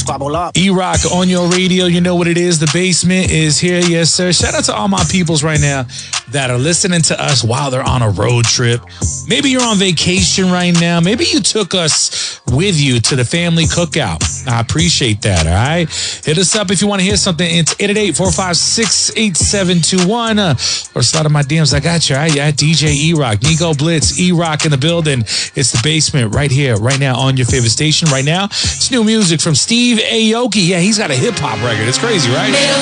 bubble up. E-Rock on your radio. You know what it is. The basement is here. Yes, sir. Shout out to all my peoples right now that are listening to us while they're on a road trip. Maybe you're on vacation right now. Maybe you took us with you to the family cookout. I appreciate that, all right? Hit us up if you want to hear something. It's 888-456-8721 or slide in my DMs. I got you, all right? Yeah, DJ E-Rock, Nico Blitz, E-Rock in the building. It's the basement right here, right now on your favorite station. Right now, it's new music from Steve Aoki. Yeah, he's got a hip-hop record. It's crazy, right?